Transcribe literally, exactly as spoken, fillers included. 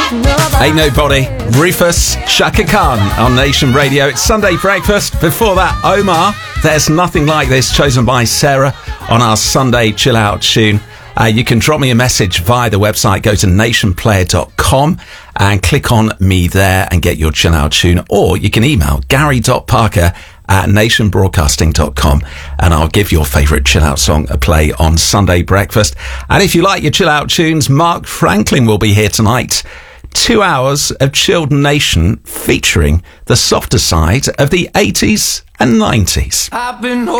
Ain't Nobody, Rufus, Shaka Khan on Nation Radio. It's Sunday Breakfast. Before that, Omar, There's Nothing Like This, chosen by Sarah on our Sunday Chill Out tune. Uh, you can drop me a message via the website. Go to nation player dot com and click on me there and get your Chill Out tune. Or you can email gary dot parker at nation broadcasting dot com and I'll give your favourite Chill Out song a play on Sunday Breakfast. And if you like your Chill Out tunes, Mark Franklin will be here tonight. Two hours of chilled nation featuring the softer side of the eighties and nineties. I've been